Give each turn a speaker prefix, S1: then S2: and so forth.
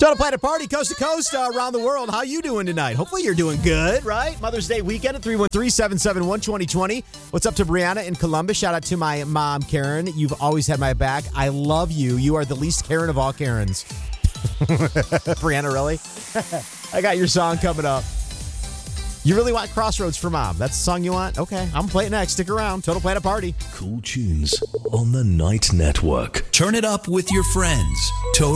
S1: Total Planet Party, coast to coast, around the world. How you doing tonight? Hopefully you're doing good, right? Mother's Day weekend at 313-771-2020. What's up to Brianna in Columbus? Shout out to my mom, Karen. You've always had my back. I love you. You are the least Karen of all Karens. Brianna, really? I got your song coming up. You really want Crossroads for Mom? That's the song you want? Okay, I'm going to play it next. Stick around. Total Planet Party.
S2: Cool tunes on the Night Network.
S3: Turn it up with your friends. Total